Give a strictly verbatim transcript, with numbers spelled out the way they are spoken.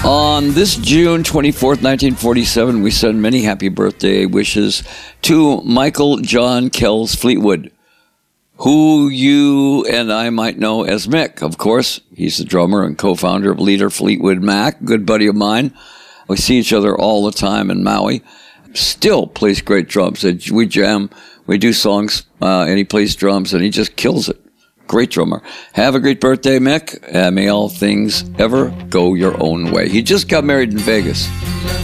On this June twenty-fourth, nineteen forty-seven, we send many happy birthday wishes to Michael John Kells Fleetwood, who you and I might know as Mick, of course. He's the drummer and co-founder of Leader Fleetwood Mac, good buddy of mine. We see each other all the time in Maui. Still plays great drums. We jam, we do songs, uh, and he plays drums, and he just kills it. Great drummer. Have a great birthday, Mick. Uh, may all things ever go your own way. He just got married in Vegas.